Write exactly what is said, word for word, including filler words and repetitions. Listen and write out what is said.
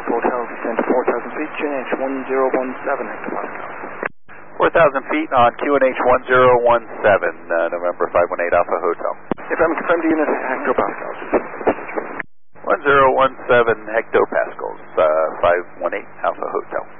Alpha Hotel, descend to four thousand feet, Q N H one zero one seven hectopascals. four thousand feet on Q N H one zero one seven, uh, November five one eight Alpha Hotel. If I'm confirmed unit hectopascals. one zero one seven hectopascals, uh, five one eight Alpha Hotel.